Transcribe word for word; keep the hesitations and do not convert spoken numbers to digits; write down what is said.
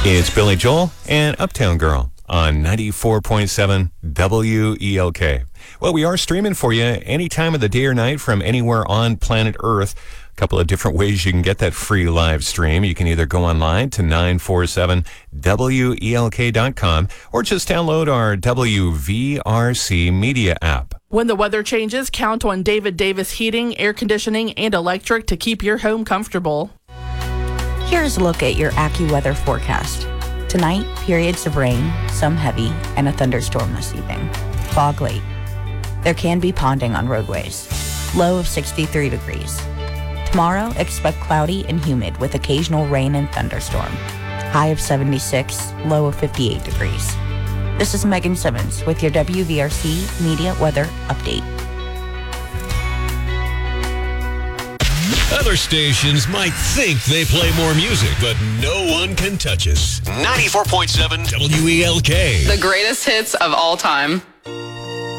It's Billy Joel and Uptown Girl on ninety-four point seven W E L K. Well, we are streaming for you any time of the day or night from anywhere on planet Earth. A couple of different ways you can get that free live stream. You can either go online to nine four seven W E L K dot com or just download our W V R C media app. When the weather changes, count on David Davis Heating, Air Conditioning, and Electric to keep your home comfortable. Here's a look at your AccuWeather forecast. Tonight, periods of rain, some heavy, and a thunderstorm this evening. Fog late. There can be ponding on roadways. Low of sixty-three degrees. Tomorrow, expect cloudy and humid with occasional rain and thunderstorm. High of seventy-six, low of fifty-eight degrees. This is Megan Simmons with your W V R C Media Weather Update. Other stations might think they play more music, but no one can touch us. ninety-four point seven W E L K. The greatest hits of all time.